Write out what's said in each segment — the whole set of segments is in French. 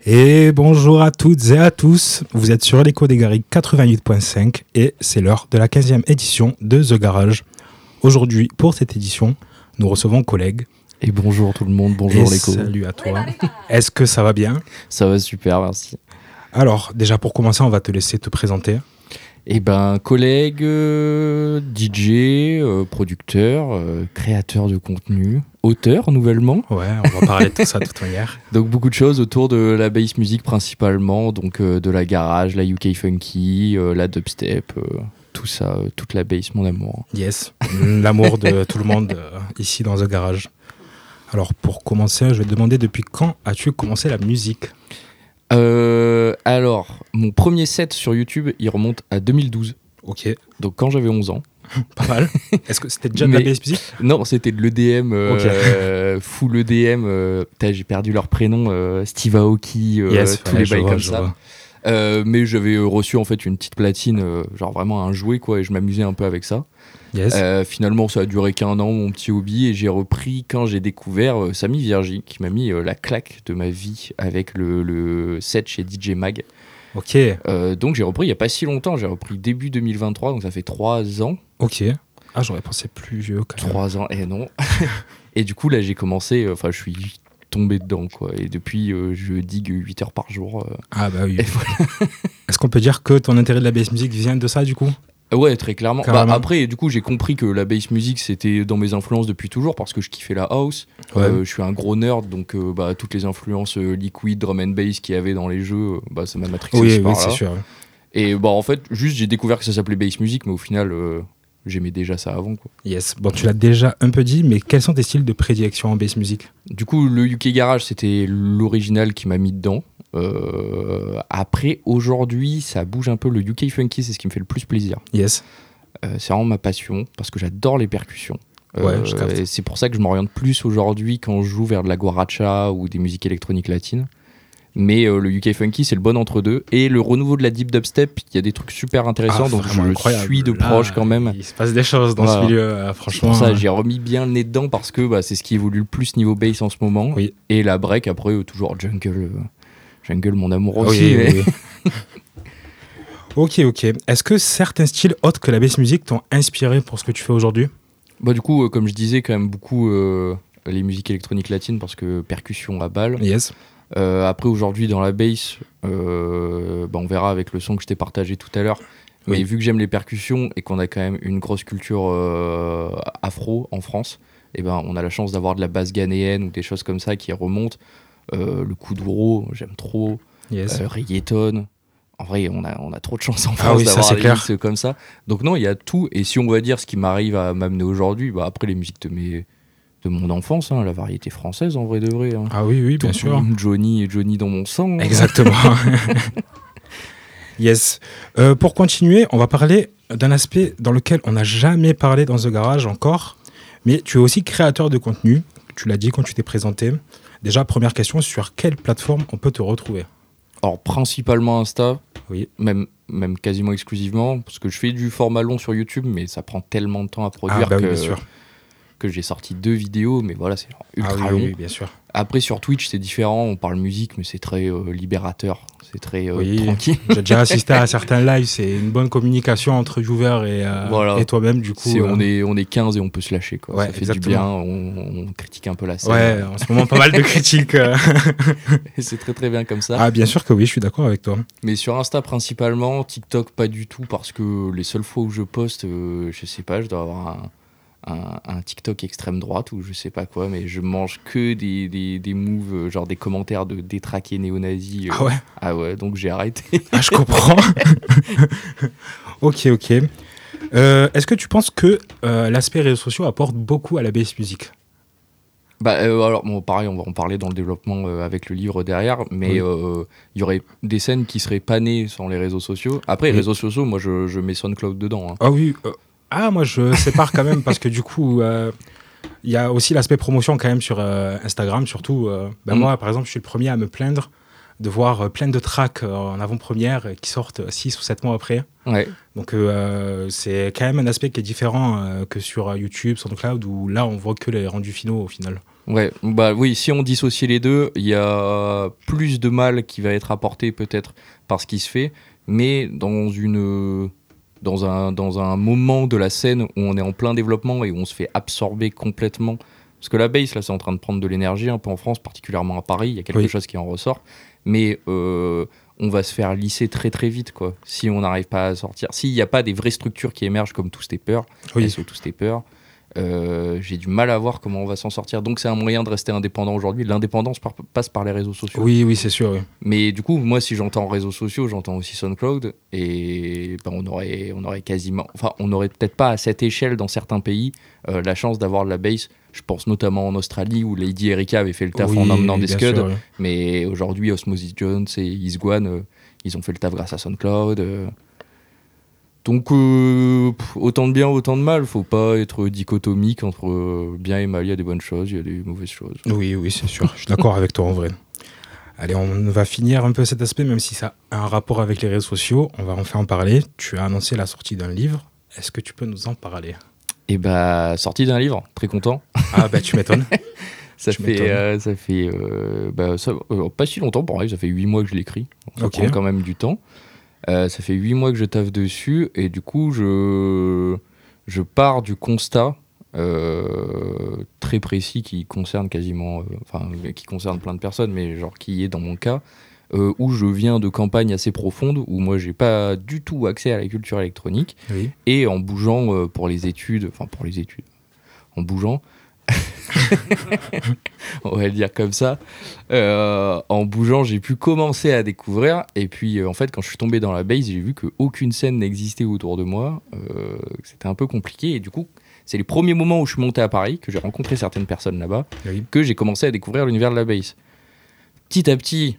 Et bonjour à toutes et à tous, vous êtes sur l'écho des Garrigues 88.5 et c'est l'heure de la 15e édition de The Garage. Aujourd'hui, pour cette édition, nous recevons collègues. Et bonjour tout le monde, bonjour l'écho. Salut à toi. Est-ce que ça va bien ? Ça va super, merci. Alors, déjà pour commencer, on va te laisser te présenter. Eh ben, collègue, DJ, producteur, créateur de contenu, auteur nouvellement. Ouais, on va parler de tout ça de toute manière. Donc beaucoup de choses autour de la bass music principalement, donc de la garage, la UK funky, la dubstep, tout ça, toute la bass, mon amour. Yes, l'amour de tout le monde ici dans The Garage. Alors pour commencer, je vais te demander depuis quand as-tu commencé la musique ? Alors, mon premier set sur YouTube, il remonte à 2012. Ok. Donc quand j'avais 11 ans. Pas mal. Est-ce que c'était déjà de la bass music ? Non, c'était de l'EDM, full EDM. J'ai perdu leur prénom, Steve Aoki, tous les bails comme ça. Mais j'avais reçu en fait une petite platine, genre vraiment un jouet quoi, et je m'amusais un peu avec ça. Yes. Finalement, ça a duré qu'1 an, mon petit hobby, et j'ai repris quand j'ai découvert Samy Viergy, qui m'a mis la claque de ma vie avec le set chez DJ Mag. Ok. Donc j'ai repris il n'y a pas si longtemps, j'ai repris début 2023, donc ça fait 3 ans. Ok. Ah, j'aurais pensé plus vieux quand même. 3 ans, et non. Et du coup, là, j'ai commencé, je suis tombé dedans, quoi. Et depuis, je digue 8 heures par jour. Ah bah oui. Voilà. Est-ce qu'on peut dire que ton intérêt de la bass music vient de ça, du coup ? Ouais, très clairement. Après, du coup, j'ai compris que la bass music, c'était dans mes influences depuis toujours, parce que je kiffais la house. Ouais. Je suis un gros nerd, donc toutes les influences liquid, drum and bass qu'il y avait dans les jeux, ça m'a matrixé aussi par Oui, là. c'est sûr. Et en fait, juste, j'ai découvert que ça s'appelait bass music, mais au final... j'aimais déjà ça avant, quoi. Yes. Bon, tu l'as déjà un peu dit, mais quels sont tes styles de prédilection en bass music ? Du coup, le UK Garage, c'était l'original qui m'a mis dedans. Après, aujourd'hui, ça bouge un peu. Le UK Funky, c'est ce qui me fait le plus plaisir. Yes. C'est vraiment ma passion, parce que j'adore les percussions. Ouais, je capte. Et c'est pour ça que je m'oriente plus aujourd'hui quand je joue vers de la guaracha ou des musiques électroniques latines. Mais le UK Funky, c'est le bon entre-deux. Et le renouveau de la deep dubstep, il y a des trucs super intéressants, donc je le suis de proche quand même. Il se passe des choses dans ce milieu, franchement. C'est pour ça j'ai remis bien le nez dedans, parce que c'est ce qui évolue le plus niveau bass en ce moment. Oui. Et la break, après, toujours jungle. Jungle, mon amour aussi. Oui. Ok. Est-ce que certains styles autres que la bass music t'ont inspiré pour ce que tu fais aujourd'hui ? Du coup, comme je disais, quand même beaucoup les musiques électroniques latines, parce que percussion à balle. Yes. Après, aujourd'hui, dans la bass, on verra avec le son que je t'ai partagé tout à l'heure. Oui. Mais vu que j'aime les percussions et qu'on a quand même une grosse culture afro en France, on a la chance d'avoir de la basse ghanéenne ou des choses comme ça qui remontent. Le kuduro, j'aime trop. Yes. Reggaeton. En vrai, on a trop de chance en France ça, d'avoir c'est des clair. mix comme ça. Donc non, il y a tout. Et si on va dire ce qui m'arrive à m'amener aujourd'hui, après les musiques de mon enfance, la variété française en vrai de vrai. Ah oui, bien sûr. Johnny dans mon sang. Exactement. Yes. Pour continuer, on va parler d'un aspect dans lequel on n'a jamais parlé dans The Garage encore, mais tu es aussi créateur de contenu. Tu l'as dit quand tu t'es présenté. Déjà, première question, sur quelle plateforme on peut te retrouver ? Alors, principalement Insta, oui. Même quasiment exclusivement, parce que je fais du format long sur YouTube, mais ça prend tellement de temps à produire oui, bien sûr. Que j'ai sorti 2 vidéos, mais voilà, c'est ultra long. Oui, bien sûr. Après, sur Twitch, c'est différent, on parle musique, mais c'est très libérateur, c'est très tranquille. J'ai déjà assisté à certains lives, c'est une bonne communication entre viewers et toi-même, du coup. On est 15 et on peut se lâcher, quoi. Ouais, ça fait exactement. du bien, on critique un peu la scène. Ouais, en ce moment, pas mal de critiques. Et c'est très très bien comme ça. Ah, bien sûr que oui, je suis d'accord avec toi. Mais sur Insta principalement, TikTok pas du tout, parce que les seules fois où je poste, je sais pas, je dois avoir un TikTok extrême droite ou je sais pas quoi, mais je mange que des moves, genre des commentaires de détraqués néo-nazis. Ah ouais ? Ah ouais, donc j'ai arrêté. Ah, je comprends. Ok. Est-ce que tu penses que l'aspect réseaux sociaux apporte beaucoup à la bass music ? Alors, pareil, on va en parler dans le développement avec le livre derrière, mais il y aurait des scènes qui seraient pas nées sans les réseaux sociaux. Après, les réseaux sociaux, moi, je mets SoundCloud dedans. Ah oui. Moi, je sépare quand même, parce que du coup, il y a aussi l'aspect promotion quand même sur Instagram, surtout. Moi, par exemple, je suis le premier à me plaindre de voir plein de tracks en avant-première qui sortent 6 ou 7 mois après. Ouais. Donc, c'est quand même un aspect qui est différent que sur YouTube, SoundCloud, où là, on voit que les rendus finaux au final. Ouais, bah oui, si on dissocie les deux, il y a plus de mal qui va être apporté peut-être par ce qui se fait, mais dans un moment de la scène où on est en plein développement et où on se fait absorber complètement. Parce que la bass, là, c'est en train de prendre de l'énergie un peu en France, particulièrement à Paris, il y a quelque chose qui en ressort, mais on va se faire lisser très très vite, quoi, si on n'arrive pas à sortir. S'il n'y a pas des vraies structures qui émergent comme Two Stepper, SO Two Stepper, j'ai du mal à voir comment on va s'en sortir. Donc c'est un moyen de rester indépendant aujourd'hui. L'indépendance passe par les réseaux sociaux. Oui, c'est sûr. Oui. Mais du coup, moi, si j'entends réseaux sociaux, j'entends aussi SoundCloud. Et ben, on aurait quasiment... Enfin, on n'aurait peut-être pas à cette échelle dans certains pays la chance d'avoir de la bass. Je pense notamment en Australie où Lady Erika avait fait le taf en emmenant des scuds. Sûr, oui. Mais aujourd'hui, Osmosis Jones et Isguan, ils ont fait le taf grâce à SoundCloud. Donc, autant de bien, autant de mal. Faut pas être dichotomique entre bien et mal. Il y a des bonnes choses, il y a des mauvaises choses. Oui, c'est sûr. Je suis d'accord avec toi en vrai. Allez, on va finir un peu cet aspect, même si ça a un rapport avec les réseaux sociaux. On va enfin en parler. Tu as annoncé la sortie d'un livre. Est-ce que tu peux nous en parler ? Eh bah, sortie d'un livre, très content. Ah bah tu m'étonnes. Ça fait pas si longtemps, pareil, ça fait 8 mois que je l'écris. Ça prend quand même du temps. Ça fait 8 mois que je taffe dessus et du coup je pars du constat très précis qui concerne quasiment qui concerne plein de personnes, mais genre qui est dans mon cas où je viens de campagnes assez profondes où moi j'ai pas du tout accès à la culture électronique et en bougeant pour les études en bougeant on va le dire comme ça, en bougeant j'ai pu commencer à découvrir et puis en fait quand je suis tombé dans la bass j'ai vu qu'aucune scène n'existait autour de moi, que c'était un peu compliqué et du coup c'est les premiers moments où je suis monté à Paris, que j'ai rencontré certaines personnes là-bas, que j'ai commencé à découvrir l'univers de la bass. Petit à petit,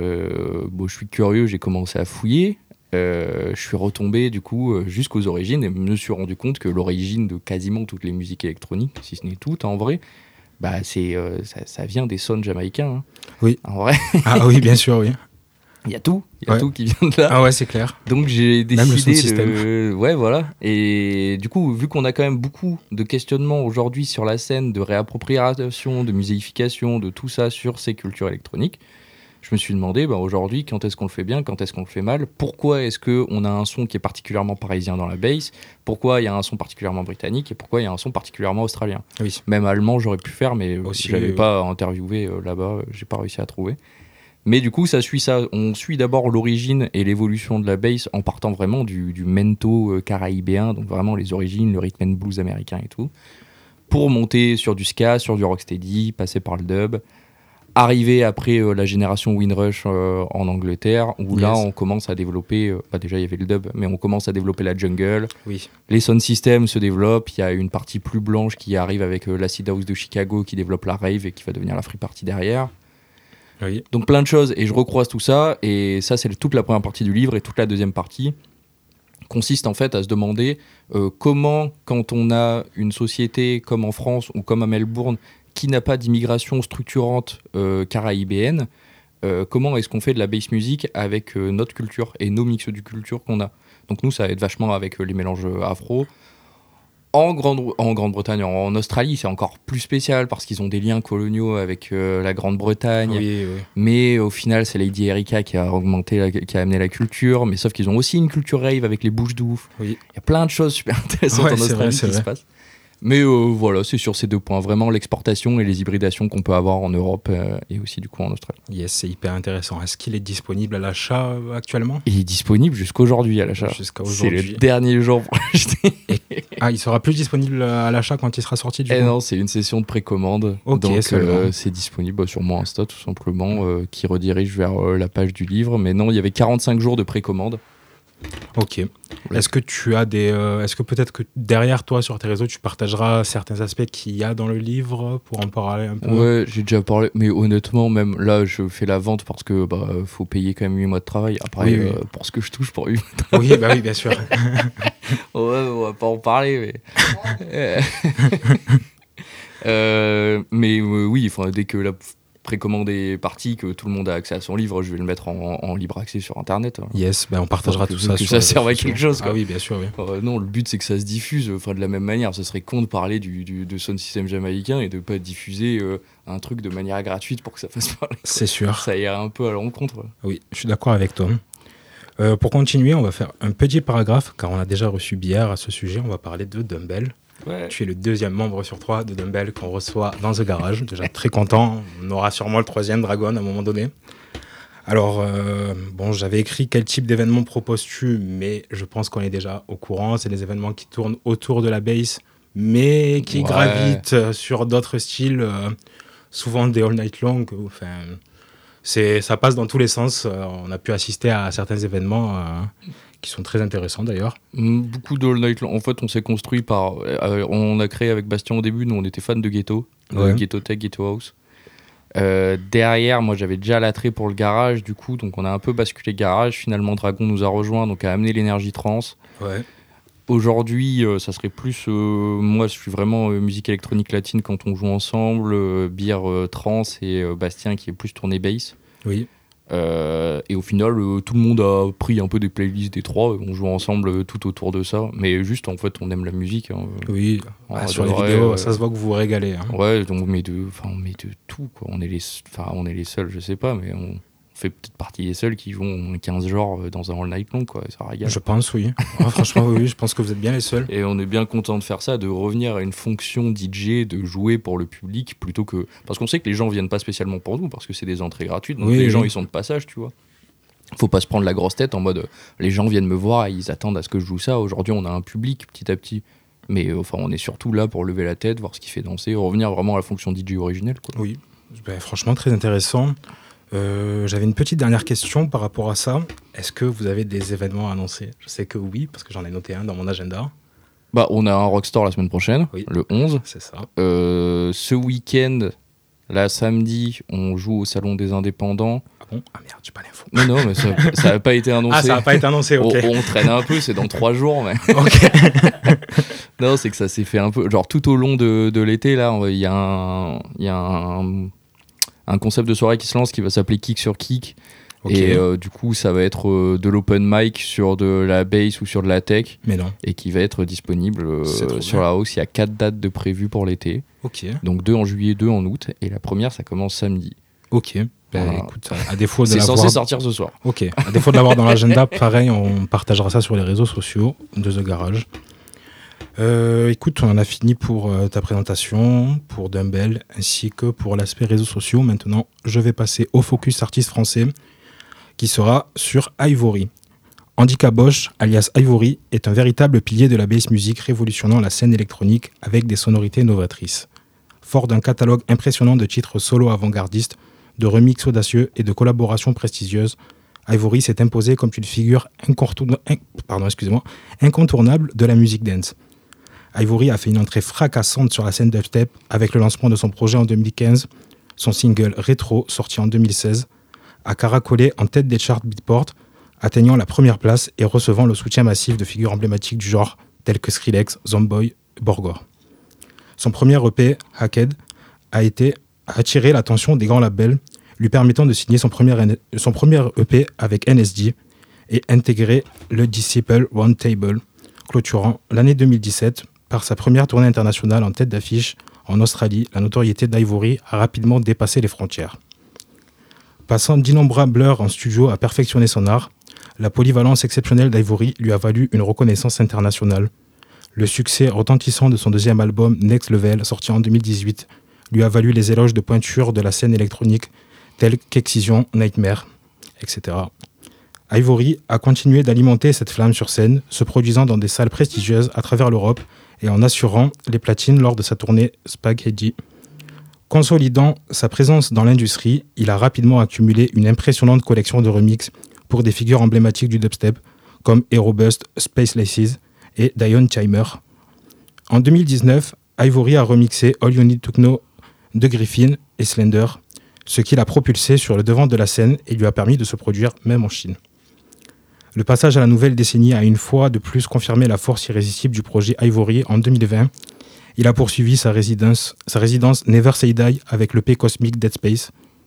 je suis curieux, j'ai commencé à fouiller. Je suis retombé du coup jusqu'aux origines et me suis rendu compte que l'origine de quasiment toutes les musiques électroniques, si ce n'est toutes en vrai, bah ça vient des sons jamaïcains. Hein. Oui. En vrai. Ah oui, bien sûr, oui. Il y a tout qui vient de là. Ah ouais, c'est clair. Donc j'ai décidé de... Ouais, voilà. Et du coup, vu qu'on a quand même beaucoup de questionnements aujourd'hui sur la scène, de réappropriation, de muséification, de tout ça sur ces cultures électroniques, je me suis demandé, aujourd'hui, quand est-ce qu'on le fait bien, quand est-ce qu'on le fait mal ? Pourquoi est-ce qu'on a un son qui est particulièrement parisien dans la bass ? Pourquoi il y a un son particulièrement britannique ? Et pourquoi il y a un son particulièrement australien ? Oui. Même allemand, j'aurais pu faire, mais je n'avais pas interviewé là-bas, j'ai pas réussi à trouver. Mais du coup, ça suit ça. On suit d'abord l'origine et l'évolution de la bass en partant vraiment du mento caraïbéen, donc vraiment les origines, le rhythm and blues américain et tout, pour monter sur du ska, sur du rocksteady, passer par le dub, arriver après la génération Windrush en Angleterre, où là on commence à développer, déjà il y avait le dub, mais on commence à développer la jungle. Oui. Les sound systems se développent, il y a une partie plus blanche qui arrive avec l'acid house de Chicago qui développe la rave et qui va devenir la free party derrière. Oui. Donc plein de choses, et je recroise tout ça, et ça c'est toute la première partie du livre, et toute la deuxième partie consiste en fait à se demander comment, quand on a une société comme en France ou comme à Melbourne, qui n'a pas d'immigration structurante caraïbéenne, comment est-ce qu'on fait de la bass music avec notre culture et nos mix de culture qu'on a. Donc nous ça va être vachement avec les mélanges afro. En Grande-Bretagne, en Australie, c'est encore plus spécial parce qu'ils ont des liens coloniaux avec la Grande-Bretagne. Oui. Mais au final, c'est Lady Erika qui a amené la culture. Mais sauf qu'ils ont aussi une culture rave avec les bouches d'ouf. Oui. Il y a plein de choses super intéressantes en Australie qui se passent. Mais voilà, c'est sur ces deux points. Vraiment l'exportation et les hybridations qu'on peut avoir en Europe et aussi du coup en Australie. Yes, c'est hyper intéressant. Est-ce qu'il est disponible à l'achat actuellement ? Il est disponible jusqu'aujourd'hui à l'achat. C'est le dernier jour pour l'acheter. Il sera plus disponible à l'achat quand il sera sorti du coup ? Non, c'est une session de précommande. Okay, donc c'est disponible sur mon Insta tout simplement, qui redirige vers la page du livre. Mais non, il y avait 45 jours de précommande. Ok. Ouais. Est-ce que tu as est-ce que peut-être que derrière toi sur tes réseaux tu partageras certains aspects qu'il y a dans le livre pour en parler un peu ? Ouais, j'ai déjà parlé, mais honnêtement même là je fais la vente parce que faut payer quand même 8 mois de travail. Après pour ce que je touche pour 8 mois de travail. Oui, bien sûr. Ouais, on va pas en parler mais mais oui, dès que précommandé parti, que tout le monde a accès à son livre, je vais le mettre en libre accès sur Internet. Yes, on partagera tout ça. Que ça serve à quelque chose. Ah oui, bien sûr. Oui. Non, le but c'est que ça se diffuse. De la même manière, ce serait con de parler de sound system jamaïcain et de pas diffuser un truc de manière gratuite pour que ça fasse parler. C'est sûr. Ça irait un peu à l'encontre. Oui, je suis d'accord avec toi. Pour continuer, on va faire un petit paragraphe, car on a déjà reçu Bière à ce sujet. On va parler de Dumbbell. Ouais. Tu es le 2e membre sur 3 de Dumbbell qu'on reçoit dans The Garage. Déjà très content. On aura sûrement le 3e Dragon à un moment donné. Alors, j'avais écrit quel type d'événement proposes-tu, mais je pense qu'on est déjà au courant. C'est des événements qui tournent autour de la bass, mais qui gravitent sur d'autres styles, souvent des all night long. Ça passe dans tous les sens. On a pu assister à certains événements qui sont très intéressants d'ailleurs. Beaucoup de all night long. En fait, on s'est construit on a créé avec Bastien au début, nous on était fans de Ghetto, Ghetto Tech, Ghetto House. Derrière, moi j'avais déjà l'attrait pour le garage, du coup, donc on a un peu basculé garage. Finalement, Dragon nous a rejoint, donc a amené l'énergie trance. Ouais. Aujourd'hui, ça serait plus. Moi, je suis vraiment musique électronique latine quand on joue ensemble, Bière trance et Bastien qui est plus tourné bass. Oui. Et au final, tout le monde a pris un peu des playlists des trois. On joue ensemble tout autour de ça. Mais juste, en fait, on aime la musique. Hein. Oui, sur les vidéos, ça se voit que vous vous régalez. Hein. Ouais, on met de tout. Quoi. On est les seuls, je sais pas, mais on fait peut-être partie des seuls qui vont 15 genres dans un all night long, quoi. Ça régale. Je pense, oui. Franchement, oui, je pense que vous êtes bien les seuls. Et on est bien content de faire ça, de revenir à une fonction DJ, de jouer pour le public plutôt que. Parce qu'on sait que les gens viennent pas spécialement pour nous, parce que c'est des entrées gratuites, donc les gens ils sont de passage, tu vois. Faut pas se prendre la grosse tête en mode les gens viennent me voir et ils attendent à ce que je joue ça. Aujourd'hui, on a un public petit à petit. Mais on est surtout là pour lever la tête, voir ce qui fait danser, revenir vraiment à la fonction DJ originelle, quoi. Oui, franchement, très intéressant. J'avais une petite dernière question par rapport à ça. Est-ce que vous avez des événements à annoncer ? Je sais que oui, parce que j'en ai noté un dans mon agenda. On a un Rockstar la semaine prochaine, le 11. C'est ça. Ce week-end, là, samedi, on joue au Salon des Indépendants. Ah bon ? Ah merde, j'ai pas l'info. Non, mais ça n'a pas été annoncé. Ah, ça n'a pas été annoncé, ok. On traîne un peu, c'est dans 3 jours, mais... Ok. Non, c'est que ça s'est fait un peu... Genre, tout au long de l'été, là, il y a un concept de soirée qui se lance qui va s'appeler Kick sur Kick. Okay. Et du coup, ça va être de l'open mic sur de la bass ou sur de la tech. Mais non. Et qui va être disponible sur la house. Il y a 4 dates de prévues pour l'été. Ok. Donc 2 en juillet, 2 en août. Et la première, ça commence samedi. Ok. Écoute, à défaut de c'est censé sortir ce soir. Ok. À défaut de l'avoir dans l'agenda, pareil, on partagera ça sur les réseaux sociaux de The Garage. Écoute, on en a fini pour ta présentation, pour Dumbbell, ainsi que pour l'aspect réseaux sociaux. Maintenant, je vais passer au focus artiste français, qui sera sur Ivory. Andy Caboche, alias Ivory, est un véritable pilier de la bass music révolutionnant la scène électronique avec des sonorités novatrices. Fort d'un catalogue impressionnant de titres solo avant-gardistes, de remixes audacieux et de collaborations prestigieuses, Ivory s'est imposé comme une figure incontournable de la musique dance. Ivory a fait une entrée fracassante sur la scène dubstep avec le lancement de son projet en 2015, son single Rétro, sorti en 2016, a caracolé en tête des charts Beatport, atteignant la première place et recevant le soutien massif de figures emblématiques du genre telles que Skrillex, Zomboy et Borgor. Son premier EP, Hacked, a attiré l'attention des grands labels, lui permettant de signer son premier EP avec NSD et intégrer le Disciple Roundtable, clôturant l'année 2017 par sa première tournée internationale en tête d'affiche en Australie. La notoriété d'Ivory a rapidement dépassé les frontières. Passant d'innombrables heures en studio à perfectionner son art, la polyvalence exceptionnelle d'Ivory lui a valu une reconnaissance internationale. Le succès retentissant de son deuxième album Next Level, sorti en 2018, lui a valu les éloges de pointure de la scène électronique tels qu'Excision, Nightmare, etc. Ivory a continué d'alimenter cette flamme sur scène, se produisant dans des salles prestigieuses à travers l'Europe et en assurant les platines lors de sa tournée Spaghetti. Consolidant sa présence dans l'industrie, il a rapidement accumulé une impressionnante collection de remixes pour des figures emblématiques du dubstep comme Aerobust, Space Laces et Dion Chimer. En 2019, Ivory a remixé All You Need to Know de Griffin et Slender, ce qui l'a propulsé sur le devant de la scène et lui a permis de se produire même en Chine. Le passage à la nouvelle décennie a une fois de plus confirmé la force irrésistible du projet Ivory en 2020. Il a poursuivi sa résidence Never Say Die avec l'EP cosmique Dead Space,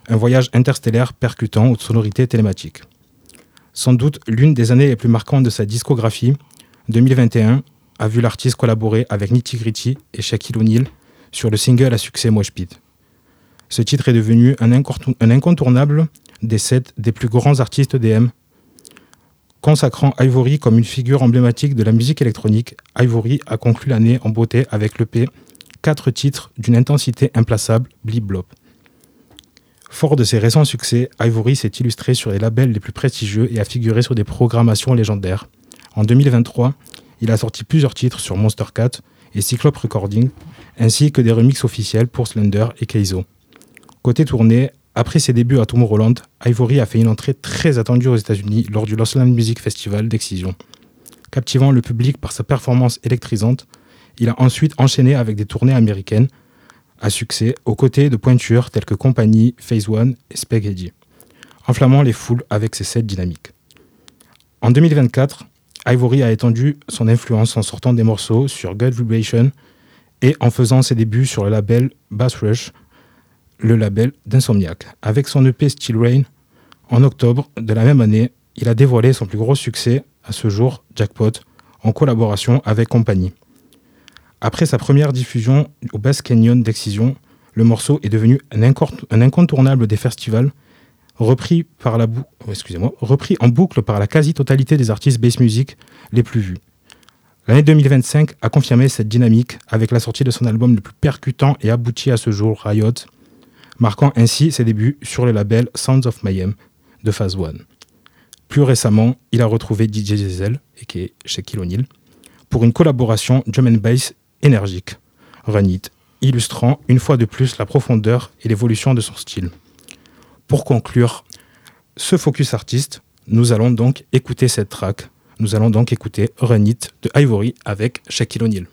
Un voyage interstellaire percutant aux sonorités télématiques. Sans doute l'une des années les plus marquantes de sa discographie, 2021 a vu l'artiste collaborer avec Nitty Gritty et Shaquille O'Neal sur le single à succès Mosh Pit. Ce titre est devenu un incontournable des sets des plus grands artistes DM. Consacrant Ivory comme une figure emblématique de la musique électronique, Ivory a conclu l'année en beauté avec l'EP 4 titres d'une intensité implaçable, Blip Blop. Fort de ses récents succès, Ivory s'est illustré sur les labels les plus prestigieux et a figuré sur des programmations légendaires. En 2023, il a sorti plusieurs titres sur Monster Cat et Cyclope Recording, ainsi que des remixes officiels pour Slender et Keizo. Côté tournée, après ses débuts à Tomorrowland, Ivory a fait une entrée très attendue aux États-Unis lors du Lost Land Music Festival d'Excision. Captivant le public par sa performance électrisante, il a ensuite enchaîné avec des tournées américaines à succès aux côtés de pointures telles que Company, Phase One et Spaghetti, enflammant les foules avec ses sets dynamiques. En 2024, Ivory a étendu son influence en sortant des morceaux sur God Vibration et en faisant ses débuts sur le label Bass Rush, le label d'Insomniac. Avec son EP Still Rain, en octobre de la même année, il a dévoilé son plus gros succès à ce jour, Jackpot, en collaboration avec Company. Après sa première diffusion au Bass Canyon d'Excision, le morceau est devenu un incontournable des festivals, repris en boucle par la quasi-totalité des artistes bass music les plus vus. L'année 2025 a confirmé cette dynamique avec la sortie de son album le plus percutant et abouti à ce jour, Riot, marquant ainsi ses débuts sur le label Sounds of Mayhem de Phase One. Plus récemment, il a retrouvé DJ Diesel, aka Shaquille O'Neal, pour une collaboration drum and bass énergique, Run It, illustrant une fois de plus la profondeur et l'évolution de son style. Pour conclure ce focus artiste, nous allons donc écouter cette track. Nous allons donc écouter Run It de Ivory avec Shaquille O'Neal.